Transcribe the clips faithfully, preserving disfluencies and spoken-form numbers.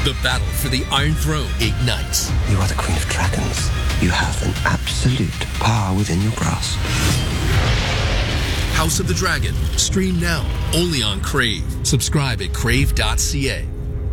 The battle for the Iron Throne ignites. You are the Queen of Dragons. You have an absolute power within your grasp. House of the Dragon. Stream now, only on Crave. Subscribe at crave dot c a.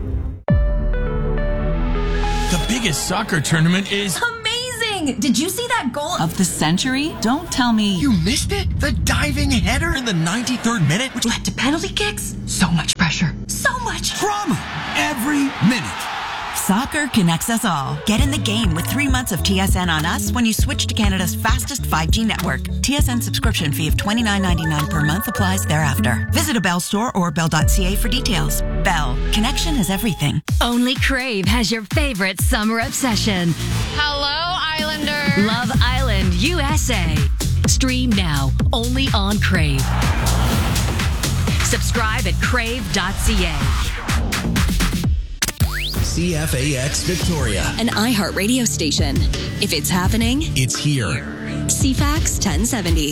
The biggest soccer tournament is... amazing! Did you see that goal of the century? Don't tell me... You missed it? The diving header in the ninety-third minute? Which led to penalty kicks? So much pressure. So much drama every minute. Soccer connects us all. Get in the game with three months of T S N on us when you switch to Canada's fastest five G network. T S N subscription fee of twenty-nine ninety-nine per month applies thereafter. Visit a Bell store or bell dot c a for details. Bell. Connection is everything. Only Crave has your favorite summer obsession. Hello, Islander. Love Island, U S A. Stream now, only on Crave. Subscribe at crave dot c a. C F A X Victoria. An iHeartRadio station. If it's happening, it's here. C FAX ten seventy.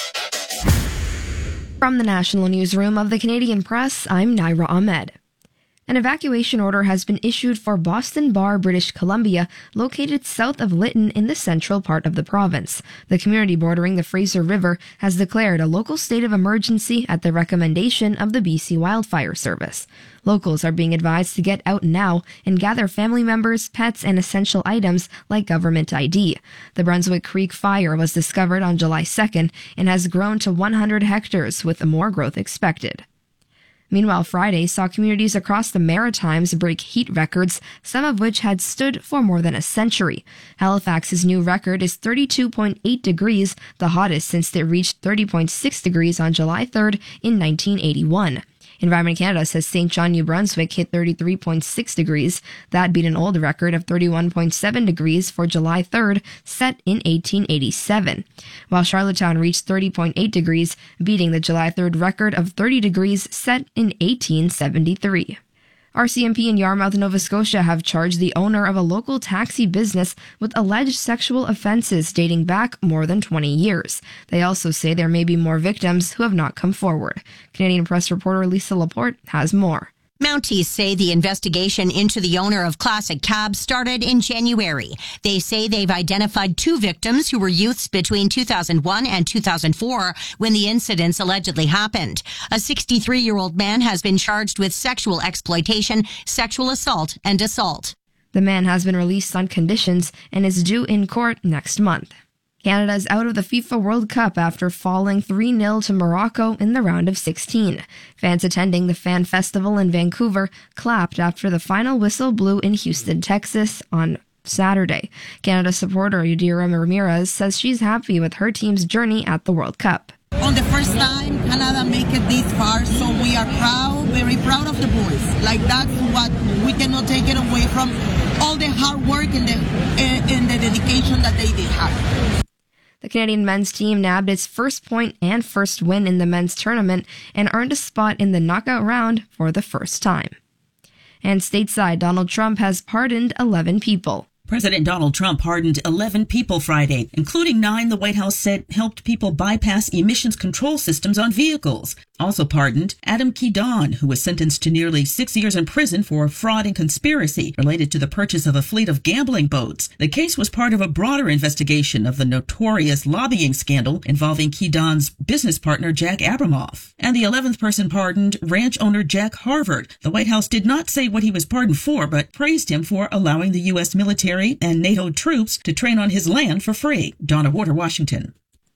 From the National Newsroom of the Canadian Press, I'm Naira Ahmed. An evacuation order has been issued for Boston Bar, British Columbia, located south of Lytton in the central part of the province. The community bordering the Fraser River has declared a local state of emergency at the recommendation of the B C Wildfire Service. Locals are being advised to get out now and gather family members, pets, and essential items like government I D. The Brunswick Creek fire was discovered on July second and has grown to one hundred hectares, with more growth expected. Meanwhile, Friday saw communities across the Maritimes break heat records, some of which had stood for more than a century. Halifax's new record is thirty-two point eight degrees, the hottest since it reached thirty point six degrees on July third in nineteen eighty-one. Environment Canada says Saint John, New Brunswick hit thirty-three point six degrees. That beat an old record of thirty-one point seven degrees for July third, set in eighteen eighty-seven. While Charlottetown reached thirty point eight degrees, beating the July third record of thirty degrees set in eighteen seventy-three. R C M P in Yarmouth, Nova Scotia have charged the owner of a local taxi business with alleged sexual offenses dating back more than twenty years. They also say there may be more victims who have not come forward. Canadian Press reporter Lisa Laporte has more. Mounties say the investigation into the owner of Classic Cabs started in January. They say they've identified two victims who were youths between two thousand one and two thousand four when the incidents allegedly happened. A sixty-three-year-old man has been charged with sexual exploitation, sexual assault, and assault. The man has been released on conditions and is due in court next month. Canada is out of the FIFA World Cup after falling three nil to Morocco in the round of sixteen. Fans attending the Fan Festival in Vancouver clapped after the final whistle blew in Houston, Texas on Saturday. Canada supporter Yadira Ramirez says she's happy with her team's journey at the World Cup. On the first time, Canada make it this far, so we are proud, very proud of the boys. Like, that's what we cannot take it away from, all the hard work and the, and the dedication that they did have. The Canadian men's team nabbed its first point and first win in the men's tournament and earned a spot in the knockout round for the first time. And stateside, Donald Trump has pardoned eleven people. President Donald Trump pardoned eleven people Friday, including nine the White House said helped people bypass emissions control systems on vehicles. Also pardoned Adam Kedon, who was sentenced to nearly six years in prison for fraud and conspiracy related to the purchase of a fleet of gambling boats. The case was part of a broader investigation of the notorious lobbying scandal involving Kedon's business partner Jack Abramoff. And the eleventh person pardoned, ranch owner Jack Harvard. The White House did not say what he was pardoned for, but praised him for allowing the U S military and NATO troops to train on his land for free. Donna Warder, Washington.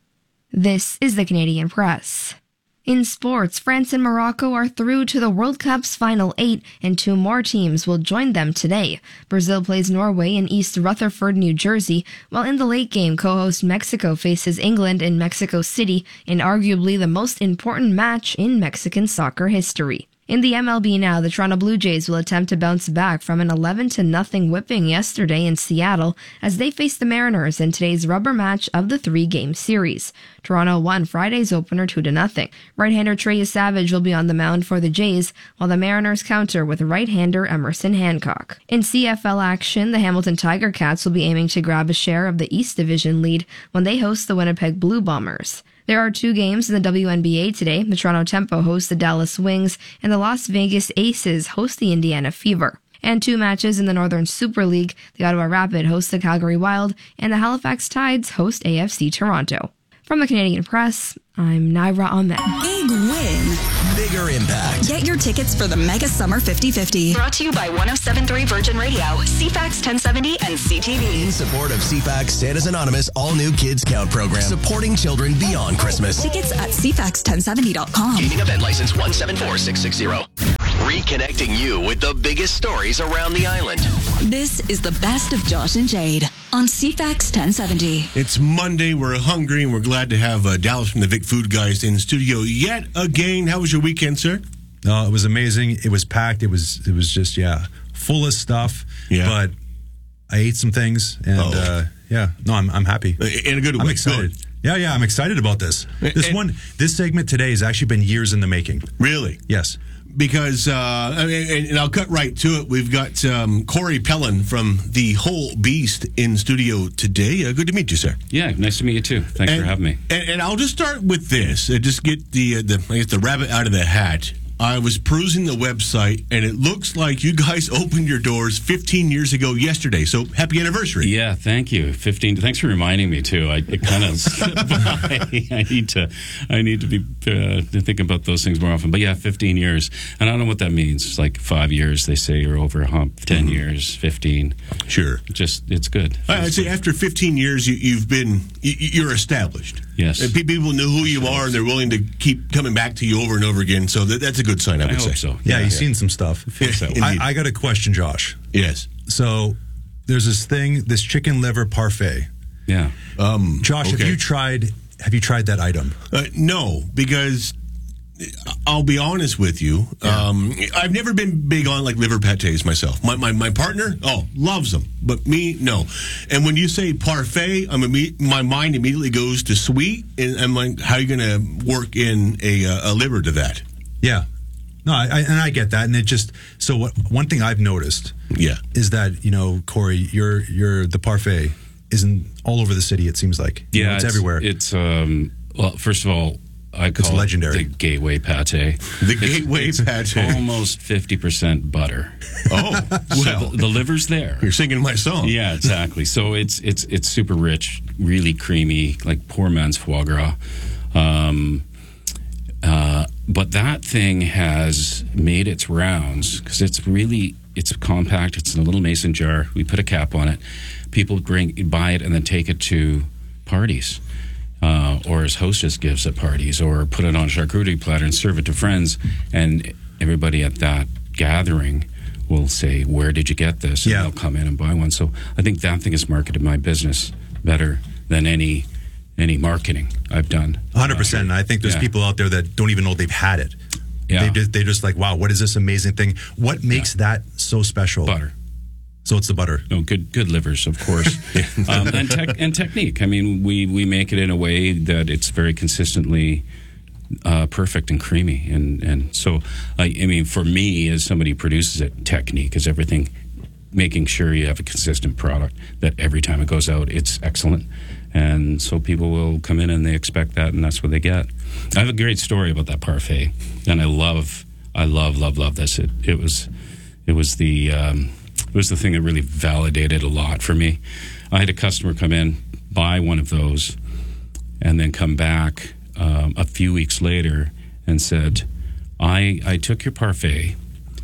This is the Canadian Press. In sports, France and Morocco are through to the World Cup's final eight, and two more teams will join them today. Brazil plays Norway in East Rutherford, New Jersey, while in the late game, co-host Mexico faces England in Mexico City in arguably the most important match in Mexican soccer history. In the M L B now, the Toronto Blue Jays will attempt to bounce back from an eleven to nothing whipping yesterday in Seattle as they face the Mariners in today's rubber match of the three-game series. Toronto won Friday's opener two to nothing. Right-hander Trey Savage will be on the mound for the Jays, while the Mariners counter with right-hander Emerson Hancock. In C F L action, the Hamilton Tiger Cats will be aiming to grab a share of the East Division lead when they host the Winnipeg Blue Bombers. There are two games in the W N B A today. The Toronto Tempo hosts the Dallas Wings, and the Las Vegas Aces host the Indiana Fever. And two matches in the Northern Super League, the Ottawa Rapid host the Calgary Wild, and the Halifax Tides host A F C Toronto. From the Canadian Press, I'm Naira Ahmed. Big win. Bigger impact. Get your tickets for the Mega Summer fifty fifty. Brought to you by one oh seven point three Virgin Radio, C FAX ten seventy, and C T V. In support of C FAX Santa's Anonymous all-new Kids Count program, supporting children beyond Christmas. Tickets at c fax ten seventy dot com. Gaming event license one seven four six six zero. Reconnecting you with the biggest stories around the island. This is the best of Josh and Jade on C FAX ten seventy. It's Monday. We're hungry, and we're glad to have uh, Dallas from the Vic Food Guys in studio yet again. How was your weekend, sir? No, it was amazing. It was packed. It was it was just, yeah, full of stuff. Yeah. But I ate some things, and oh. uh, yeah, no, I'm I'm happy. In a good way. I'm excited. Good. Yeah, yeah, I'm excited about this. This and, one, this segment today has actually been years in the making. Really? Yes. Because, uh, I mean, and I'll cut right to it. We've got um, Corey Pellin from The Whole Beast in studio today. Uh, good to meet you, sir. Yeah, nice to meet you too. Thanks and, for having me. And, and I'll just start with this. Uh, just get the, uh, the, I guess the rabbit out of the hat. I was perusing the website, and it looks like you guys opened your doors fifteen years ago yesterday. So happy anniversary! Yeah, thank you. Fifteen. Thanks for reminding me too. I it kind of slipped by. I need to. I need to be uh, thinking about those things more often. But yeah, fifteen years, and I don't know what that means. It's like five years. They say you're over a hump. Ten mm-hmm. years, fifteen. Sure. Just it's good. I'd say after fifteen years, you, you've been you, you're established. Yes. And people know who you are, and they're willing to keep coming back to you over and over again. So that, that's a good sign, I would I say. Hope so. Yeah, yeah you've yeah. seen some stuff. So. I, I got a question, Josh. Yes. So there's this thing, this chicken liver parfait. Yeah. Um, Josh, okay. have you tried? Have you tried that item? Uh, no, because I'll be honest with you. Yeah. Um, I've never been big on like liver patés myself. My, my my partner, oh, loves them, but me, no. And when you say parfait, I'm imme- my mind immediately goes to sweet, and I'm like, how are you going to work in a uh, a liver to that? Yeah. No, I, I, and I get that, and it just so what. One thing I've noticed, yeah, is that you know, Corey, you're you're the parfait isn't all over the city. It seems like yeah, you know, it's, it's everywhere. It's um well, first of all, I call it's legendary. It the gateway pate. The it's, gateway it's pate, almost fifty percent butter. Oh, well, so the, the liver's there. You're singing my song. Yeah, exactly. So it's it's it's super rich, really creamy, like poor man's foie gras. Um, uh, but that thing has made its rounds because it's really it's compact. It's in a little mason jar. We put a cap on it. People bring buy it and then take it to parties. Uh, or as hostess gives at parties, or put it on a charcuterie platter and serve it to friends, and everybody at that gathering will say, "Where did you get this?" And yeah. they'll come in and buy one. So I think that thing has marketed my business better than any any marketing I've done. one hundred percent. And I think there's yeah. people out there that don't even know they've had it. Yeah. They just, they just like, wow, what is this amazing thing? What makes yeah. that so special? Butter. So it's the butter. No, good good livers, of course, um, and tech, and technique. I mean, we, we make it in a way that it's very consistently uh, perfect and creamy, and and so I, I mean, for me, as somebody who produces it, technique is everything. Making sure you have a consistent product that every time it goes out, it's excellent, and so people will come in and they expect that, and that's what they get. I have a great story about that parfait, and I love, I love, love, love this. It it was, it was the. Um, It was the thing that really validated a lot for me. I had a customer come in, buy one of those, and then come back um, a few weeks later and said, I, I took your parfait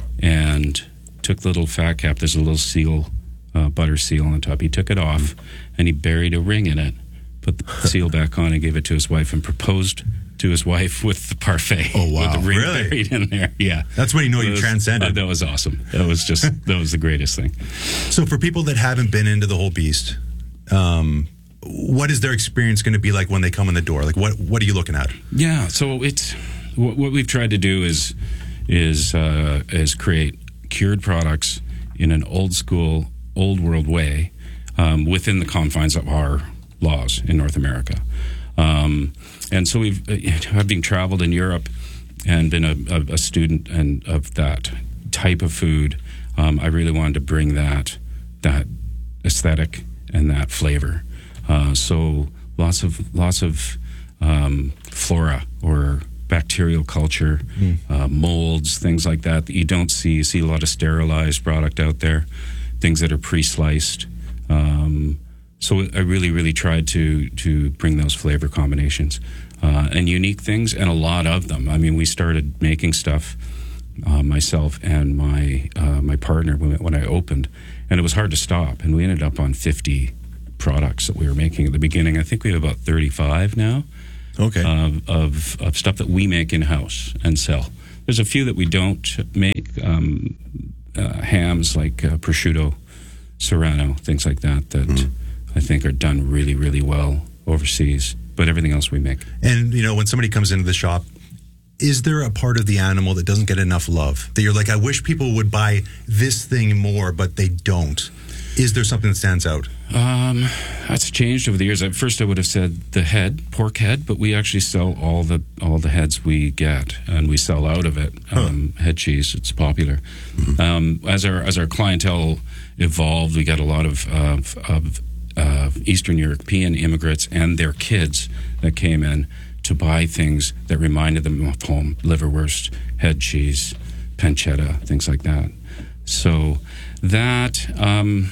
and took the little fat cap. There's a little seal, uh, butter seal on top. He took it off, and he buried a ring in it, put the seal back on, and gave it to his wife and proposed to his wife with the parfait. Oh, wow. With the ring Really? buried in there. Yeah. That's when you know That you was- transcended. uh, that was awesome. That was just, that was the greatest thing. So for people that haven't been into the whole beast, um, what is their experience going to be like when they come in the door? Like, what what are you looking at? Yeah. So it's, what, what we've tried to do is, is, uh, is create cured products in an old school, old world way um, within the confines of our laws in North America. Um, and so we've, uh, having traveled in Europe and been a, a, a student and of that type of food, um, I really wanted to bring that that aesthetic and that flavor. Uh, so lots of lots of um, flora or bacterial culture, mm. uh, molds, things like that that you don't see. You see a lot of sterilized product out there, things that are pre-sliced. Um, so I really, really tried to to bring those flavor combinations uh, and unique things, and a lot of them. I mean, we started making stuff, uh, myself and my uh, my partner, when, when I opened, and it was hard to stop. And we ended up on fifty products that we were making at the beginning. I think we have about thirty-five now. Okay. Uh, of of stuff that we make in house and sell. There's a few that we don't make. Um, uh, hams like uh, prosciutto, Serrano, things like that. That mm. I think are done really, really well overseas. But everything else we make. And you know, when somebody comes into the shop, is there a part of the animal that doesn't get enough love? That you're like, I wish people would buy this thing more, but they don't. Is there something that stands out? Um, that's changed over the years. At first, I would have said the head, pork head, but we actually sell all the all the heads we get, and we sell out of it. Um, huh. Head cheese, it's popular. Mm-hmm. Um, as our as our clientele evolved, we got a lot of of, of uh, Eastern European immigrants and their kids that came in to buy things that reminded them of home: liverwurst, head cheese, pancetta, things like that. So that. Um,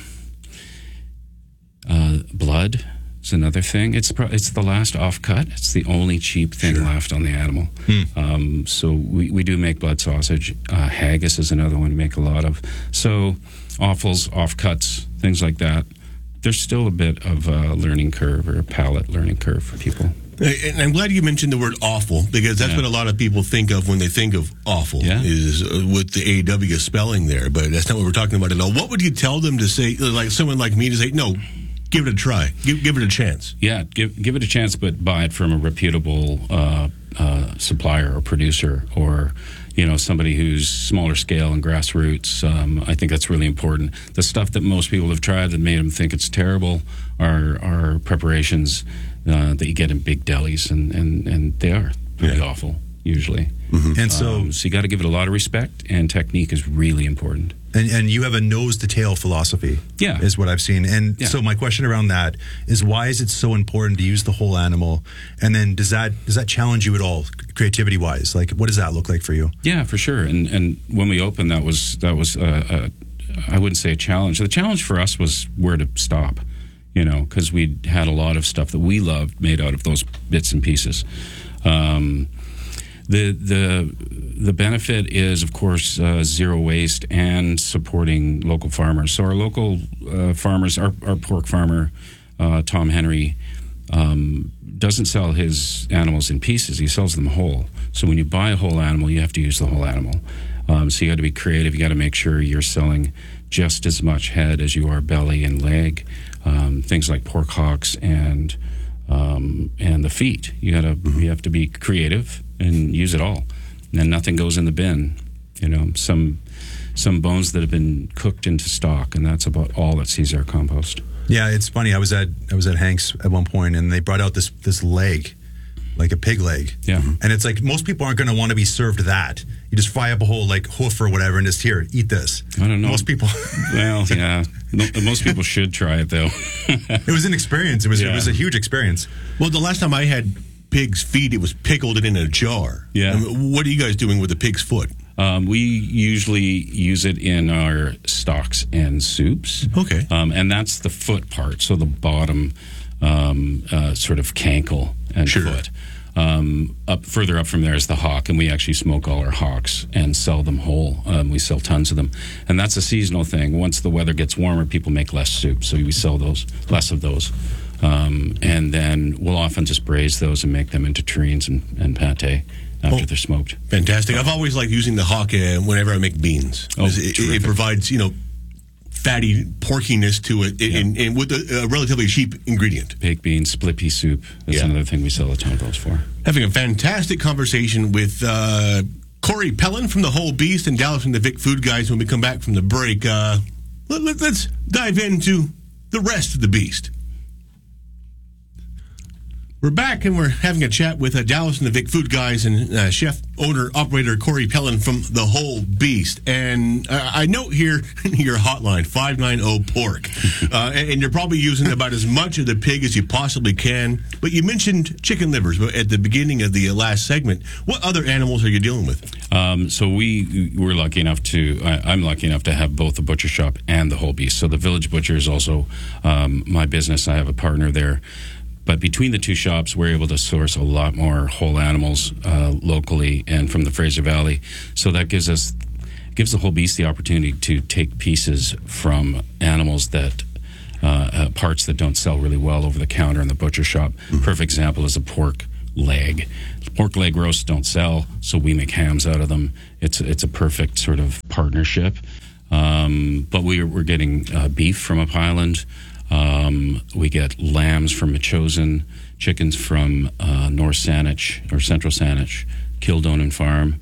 Uh, blood is another thing. It's pro- it's the last offcut. It's the only cheap thing sure. left on the animal. Hmm. Um, so we, we do make blood sausage. Uh, haggis is another one we make a lot of. So offals, offcuts, things like that. There's still a bit of a learning curve or a palate learning curve for people. And I'm glad you mentioned the word awful, because that's yeah. what a lot of people think of when they think of awful, yeah. is uh, with the A W spelling there. But that's not what we're talking about at all. What would you tell them to say, like someone like me to say, no, give it a try. Give, give it a chance. Yeah, give give it a chance, but buy it from a reputable uh, uh, supplier or producer, or you know, somebody who's smaller scale and grassroots. Um, I think that's really important. The stuff that most people have tried that made them think it's terrible are are preparations uh, that you get in big delis, and and, and they are pretty yeah. awful usually. Mm-hmm. And so, um, so you got to give it a lot of respect, and technique is really important. And, and you have a nose to tail philosophy, yeah, is what I've seen. And yeah. so my question around that is, why is it so important to use the whole animal? And then does that does that challenge you at all, creativity wise? Like, what does that look like for you? Yeah, for sure. And and when we opened, that was that was uh, uh, I wouldn't say a challenge. The challenge for us was where to stop, you know, because we had a lot of stuff that we loved made out of those bits and pieces. Um, The the the benefit is, of course, uh, zero waste and supporting local farmers. So our local uh, farmers, our, our pork farmer, uh, Tom Henry, um, doesn't sell his animals in pieces. He sells them whole. So when you buy a whole animal, you have to use the whole animal. Um, so you got to be creative. You got to make sure you're selling just as much head as you are belly and leg. Um, things like pork hocks and um, and the feet. You got to you have to be creative and use it all, and then nothing goes in the bin. You know, some some bones that have been cooked into stock, and that's about all that sees our compost. Yeah, it's funny. I was at I was at Hank's at one point, and they brought out this this leg, like a pig leg. Yeah, and it's like, most people aren't going to want to be served that. You just fry up a whole like hoof or whatever, and just, here, eat this. I don't know. Most people. Well, yeah, no, most people should try it though. It was an experience. It was yeah. it was a huge experience. Well, the last time I had pig's feet, it was pickled in a jar. Yeah. I mean, what are you guys doing with the pig's foot? Um, we usually use it in our stocks and soups. Okay. Um, and that's the foot part, so the bottom um, uh, sort of cankle and sure. foot. Um, up further up from there is the hock, and we actually smoke all our hocks and sell them whole. Um, we sell tons of them, and that's a seasonal thing. Once the weather gets warmer, people make less soup, so we sell those less of those. Um, and then we'll often just braise those and make them into terrines and, and pate after oh, they're smoked. Fantastic. I've always liked using the hock uh, whenever I make beans. Oh, it, it provides, you know, fatty porkiness to it, yeah. and, and with a, a relatively cheap ingredient. Baked beans, split pea soup. That's yeah. another thing we sell a ton of those for. Having a fantastic conversation with uh, Corey Pellin from The Whole Beast and Dallas from the Vic Food Guys. When we come back from the break, uh, let, let, let's dive into the rest of the beast. We're back and we're having a chat with uh, Dallas and the Vic Food Guys and uh, chef, owner, operator Corey Pellin from The Whole Beast. And uh, I note here your hotline, five nine zero pork. Uh, and, and you're probably using about as much of the pig as you possibly can. But you mentioned chicken livers at the beginning of the last segment. What other animals are you dealing with? Um, so we we're lucky enough to, I, I'm lucky enough to have both the butcher shop and The Whole Beast. So the Village Butcher is also um, my business. I have a partner there. But between the two shops, we're able to source a lot more whole animals uh, locally and from the Fraser Valley. So that gives us, gives the Whole Beast the opportunity to take pieces from animals that, uh, uh, parts that don't sell really well over the counter in the butcher shop. Mm-hmm. Perfect example is a pork leg. Pork leg roasts don't sell, so we make hams out of them. It's it's a perfect sort of partnership. Um, but we're, we're getting uh, beef from Up Highland. Um, we get lambs from Metchosin, chickens from uh, North Saanich or Central Saanich, Kildonan Farm.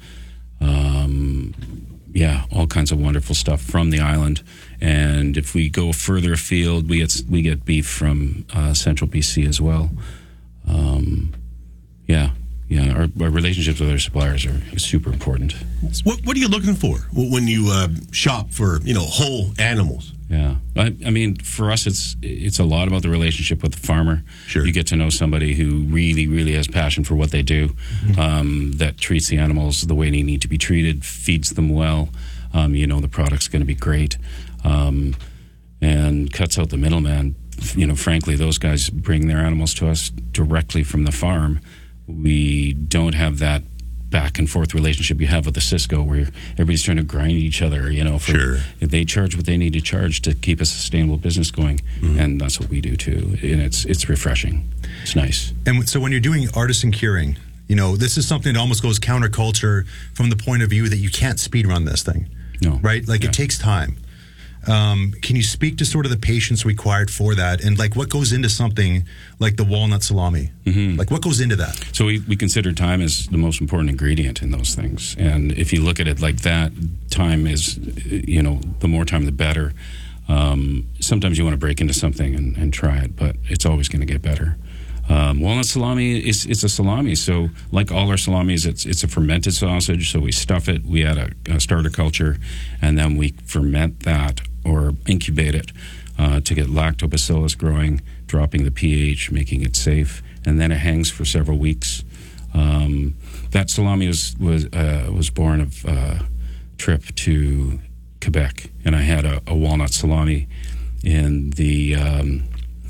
Um, yeah, all kinds of wonderful stuff from the island. And if we go further afield, we get we get beef from uh, Central B C as well. Um, yeah, yeah. Our, our relationships with our suppliers are super important. What What are you looking for when you uh, shop for you know whole animals? Yeah, I, I mean, for us, it's it's a lot about the relationship with the farmer. Sure, you get to know somebody who really, really has passion for what they do, mm-hmm. um, that treats the animals the way they need to be treated, feeds them well. Um, you know, the product's going to be great, um, and cuts out the middleman. You know, frankly, those guys bring their animals to us directly from the farm. We don't have that back and forth relationship you have with the Cisco where everybody's trying to grind each other, you know, for, sure. They charge what they need to charge to keep a sustainable business going. Mm-hmm. And that's what we do too. And it's, it's refreshing. It's nice. And so when you're doing artisan curing, you know, this is something that almost goes counterculture from the point of view that you can't speed run this thing. No. Right? Like yeah. It takes time. Um, can you speak to sort of the patience required for that, and like what goes into something like the walnut salami? Mm-hmm. Like what goes into that? So we, we consider time as the most important ingredient in those things, and if you look at it like that, time is, you know, the more time the better. Um, sometimes you want to break into something and, and try it, but it's always going to get better. Um, walnut salami is it's a salami, so like all our salamis, it's it's a fermented sausage. So we stuff it, we add a, a starter culture, and then we ferment that or incubate it uh, to get lactobacillus growing, dropping the pH, making it safe, and then it hangs for several weeks. Um, that salami was was uh, was born of a trip to Quebec, and I had a, a walnut salami in the um,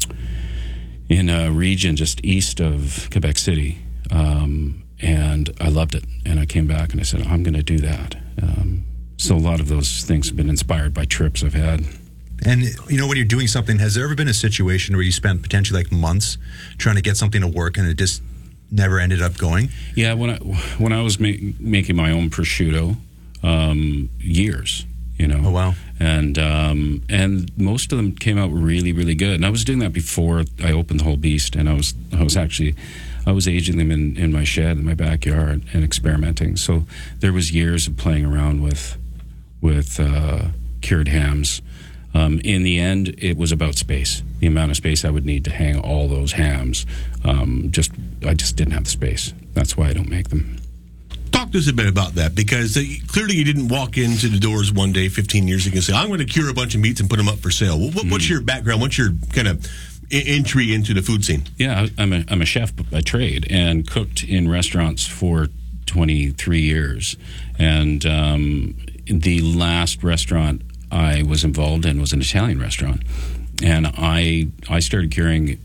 in a region just east of Quebec City, um, and I loved it. And I came back and I said, I'm going to do that. Um, so a lot of those things have been inspired by trips I've had. And, you know, when you're doing something, has there ever been a situation where you spent potentially like months trying to get something to work and it just never ended up going? Yeah, when I, when I was ma- making my own prosciutto, um, years, you know. Oh, wow. And, um, and most of them came out really, really good. And I was doing that before I opened The Whole Beast, and I was I was actually... I was aging them in, in my shed in my backyard and experimenting. So there was years of playing around with with uh, cured hams. Um, in the end, it was about space. The amount of space I would need to hang all those hams. Um, just I just didn't have the space. That's why I don't make them. Talk to us a bit about that, because uh, clearly you didn't walk into the doors one day fifteen years ago and say, I'm going to cure a bunch of meats and put them up for sale. What, mm-hmm. What's your background? What's your kind of entry into the food scene? Yeah, I'm a, I'm a chef by trade and cooked in restaurants for twenty-three years. And um, the last restaurant I was involved in was an Italian restaurant. And I I started curing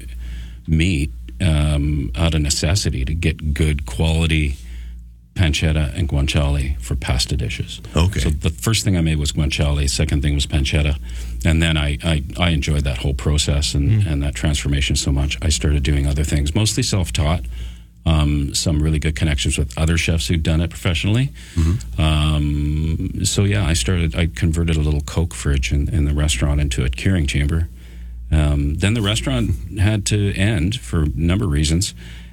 meat um, out of necessity to get good quality pancetta and guanciale for pasta dishes. Okay. So the first thing I made was guanciale. Second thing was pancetta. And then I, I, I enjoyed that whole process and, mm. and that transformation so much. I started doing other things, mostly self-taught. Um, some really good connections with other chefs who'd done it professionally. Mm-hmm. Um, so yeah, I started, I converted a little Coke fridge in, in the restaurant into a curing chamber. Um, then the restaurant had to end for a number of reasons.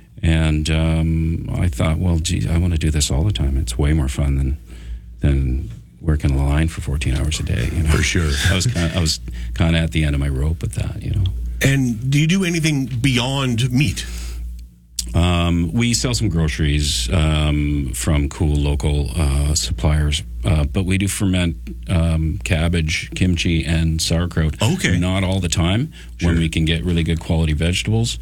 And um, I thought, well, geez, I want to do this all the time. It's way more fun than than working a line for fourteen hours a day. You know? For sure. I was kinda, I was kind of at the end of my rope with that, you know. And do you do anything beyond meat? Um, we sell some groceries um, from cool local uh, suppliers, uh, but we do ferment um, cabbage, kimchi, and sauerkraut. Okay. Not all the time. Sure. When we can get really good quality vegetables.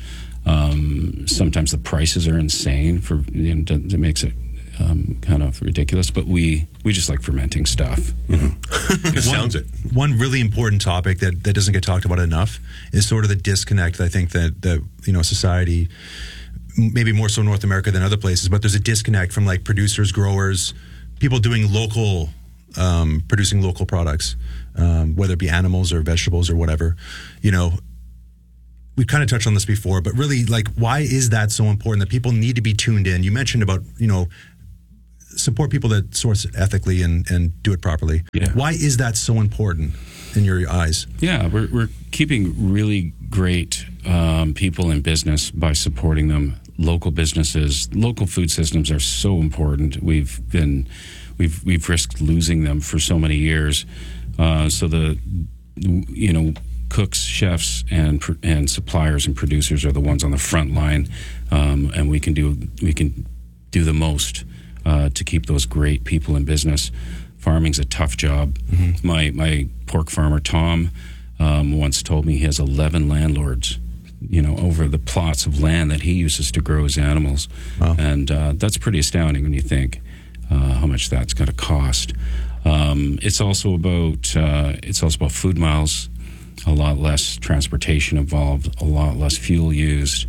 Um, sometimes the prices are insane for you know, it makes it um, kind of ridiculous. But we, we just like fermenting stuff. You know? It sounds it. One really important topic that, that doesn't get talked about enough is sort of the disconnect. I think that that you know society, maybe more so North America than other places, but there's a disconnect from like producers, growers, people doing local, um, producing local products, um, whether it be animals or vegetables or whatever. You know, we've kind of touched on this before, but really, like, why is that so important that people need to be tuned in? You mentioned about, you know, support people that source ethically and, and do it properly. Yeah. Why is that so important in your eyes? Yeah, we're, we're keeping really great um, people in business by supporting them. Local businesses, local food systems are so important. We've been, we've we've risked losing them for so many years. Uh, so the, you know, cooks, chefs, and and suppliers and producers are the ones on the front line, um, and we can do we can do the most uh, to keep those great people in business. Farming's a tough job. Mm-hmm. My my pork farmer Tom um, once told me he has eleven landlords, you know, over the plots of land that he uses to grow his animals. Wow. And uh, that's pretty astounding when you think uh, how much that's going to cost. Um, it's also about uh, it's also about food miles, a lot less transportation involved, a lot less fuel used,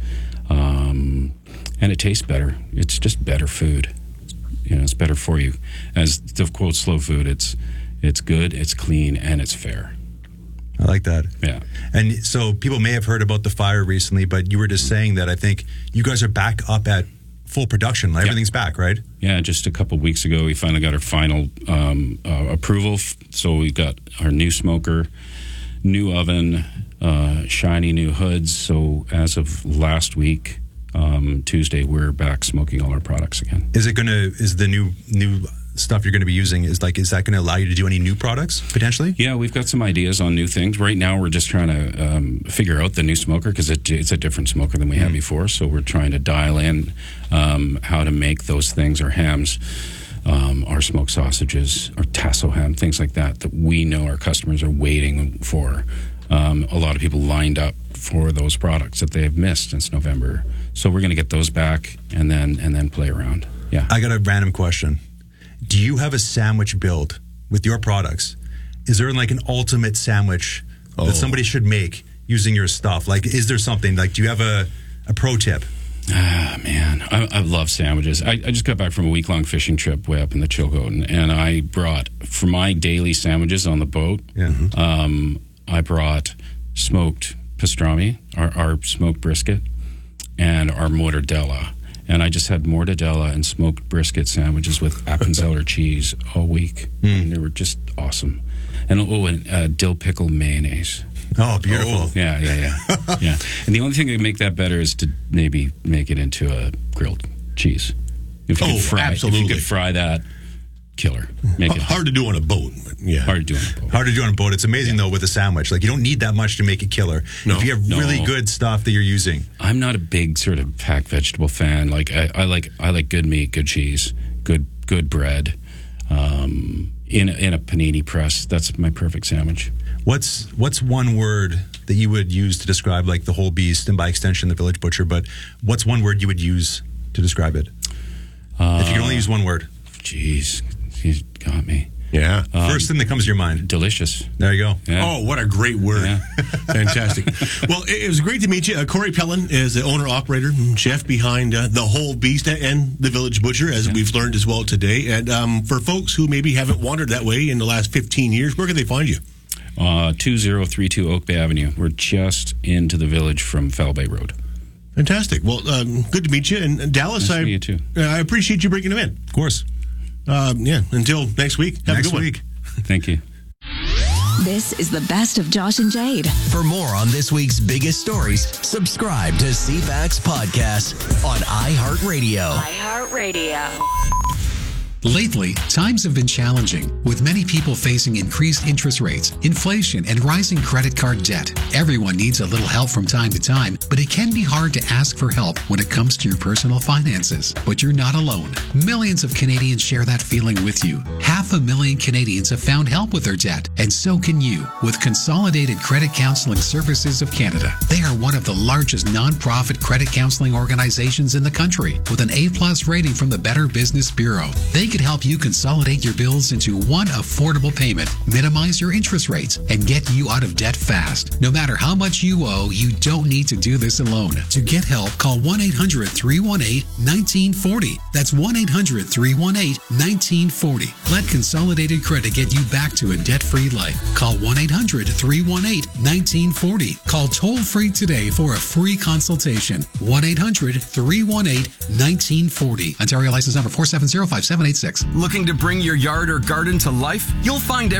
um, and it tastes better. It's just better food. You know, it's better for you. As to quote Slow Food, it's it's good, it's clean, and it's fair. I like that. Yeah. And so people may have heard about the fire recently, but you were just saying that I think you guys are back up at full production. Like, everything's yeah. back, right? Yeah, just a couple of weeks ago, we finally got our final um, uh, approval. So we got our new smoker, new oven, uh, shiny new hoods. So as of last week, um, Tuesday, we're back smoking all our products again. Is it going to, is the new new stuff you're going to be using, is like, is that going to allow you to do any new products potentially? Yeah, we've got some ideas on new things. Right now, we're just trying to um, figure out the new smoker because it, it's a different smoker than we had before. So we're trying to dial in um, how to make those things, our hams, um, our smoked sausages, our tasso ham, things like that, that we know our customers are waiting for. Um, a lot of people lined up for those products that they have missed since November. So we're going to get those back and then and then play around. Yeah. I got a random question. Do you have a sandwich build with your products? Is there like an ultimate sandwich oh. that somebody should make using your stuff? Like, is there something, like, do you have a, a pro tip? Ah, man, I, I love sandwiches. I, I just got back from a week-long fishing trip way up in the Chilcotin, and I brought, for my daily sandwiches on the boat, yeah. mm-hmm. um, I brought smoked pastrami, our, our smoked brisket, and our mortadella. And I just had mortadella and smoked brisket sandwiches with Appenzeller cheese all week. Mm. And they were just awesome. And oh, and uh, dill pickle mayonnaise. Oh, beautiful. Oh, yeah, yeah, yeah. yeah. And the only thing that would make that better is to maybe make it into a grilled cheese. If you oh, could fry, absolutely. If you could fry that, killer. Make H- it hard to do on a boat. But yeah. Hard to do on a boat. Hard to do on a boat. It's amazing, yeah. though, with a sandwich. Like, you don't need that much to make it killer. No. If you have no. really good stuff that you're using. I'm not a big sort of packed vegetable fan. Like, I, I like I like good meat, good cheese, good good bread, um, in, a, in a panini press. That's my perfect sandwich. What's what's one word that you would use to describe, like, the whole beast and by extension the Village Butcher, but what's one word you would use to describe it? Uh, if you could only use one word. Jeez. You got me. Yeah. Um, First thing that comes to your mind. Delicious. There you go. Yeah. Oh, what a great word. Yeah. Fantastic. Well, it, it was great to meet you. Uh, Corey Pellin is the owner-operator and chef behind uh, The Whole Beast and The Village Butcher, as yeah. we've learned as well today. And um, for folks who maybe haven't wandered that way in the last fifteen years, where can they find you? Uh, two thousand thirty-two Oak Bay Avenue. We're just into the village from Foul Bay Road. Fantastic. Well, um, good to meet you. And, and Dallas, nice I, to meet you too. Uh, I appreciate you bringing him in. Of course. Uh, yeah, until next week. Have next a good week. One. Thank you. This is the best of Josh and Jade. For more on this week's biggest stories, subscribe to C FAX Podcast on iHeartRadio. iHeartRadio. Lately, times have been challenging, with many people facing increased interest rates, inflation, and rising credit card debt. Everyone needs a little help from time to time, but it can be hard to ask for help when it comes to your personal finances. But you're not alone. Millions of Canadians share that feeling with you. Half a million Canadians have found help with their debt, and so can you with Consolidated Credit Counseling Services of Canada. They are one of the largest non-profit credit counseling organizations in the country, with an A-plus rating from the Better Business Bureau. They could help you consolidate your bills into one affordable payment, minimize your interest rates, and get you out of debt fast. No matter how much you owe, you don't need to do this alone. To get help, call one eight hundred, three one eight, one nine four zero. That's one eight hundred, three one eight, one nine four zero. Let Consolidated Credit get you back to a debt-free life. Call one eight hundred, three one eight, one nine four zero. Call toll-free today for a free consultation. one eight hundred, three one eight, one nine four zero. Ontario license number four seven zero five seven eight six. Looking to bring your yard or garden to life? You'll find